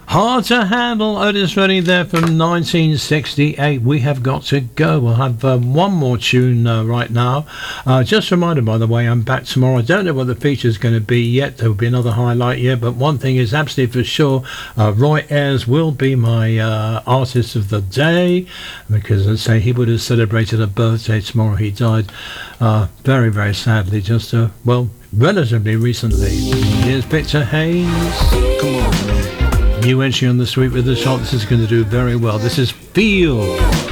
Hard to Handle, Otis Redding there from 1968. We have got to go. We'll have one more tune right now. Just a reminder, by the way, I'm back tomorrow. I don't know what the feature's going to be yet. There will be another highlight yet, but one thing is absolutely for sure. Roy Ayers will be my artist of the day, because as I say, he would have celebrated a birthday tomorrow. He died very, very sadly, just relatively recently. Here's Victor Hayes. Come on, man. New entry on the Sweet with the Shot. This is going to do very well. This is Feel.